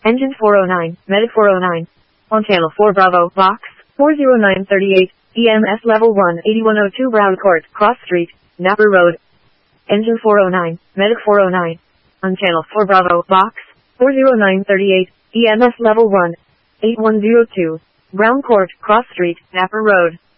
Engine 409, Medic 409. On channel 4 Bravo, Box 40938, EMS Level 1, 8102 Brown Court, Cross Street, Napper Road. Engine 409, Medic 409. On channel 4 Bravo, Box 40938, EMS Level 1, 8102, Brown Court, Cross Street, Napper Road.